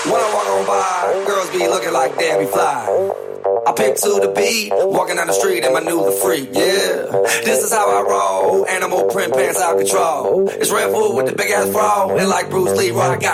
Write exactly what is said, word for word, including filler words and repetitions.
When I walk on by, girls be looking like Debbie Fly. I pick to the beat, walking down the street in my new the freak, yeah. This is how I roll, animal print pants out control. It's Red Bull with the big ass bra, and like Bruce Lee, I got